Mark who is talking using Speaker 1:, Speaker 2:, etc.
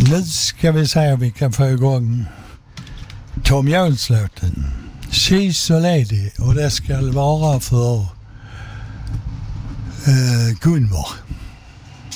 Speaker 1: Nu ska vi se om vi kan få igång Tom Jones-låten She's So Lady, och det ska vara för Gunvor.